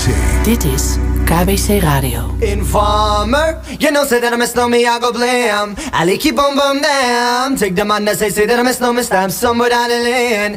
Dit is KBC Radio. Informer, you know say that I miss no me, I go blame. Ali keep on bum damn. Take the man that say that I miss no me, stamp somewhere down the lane.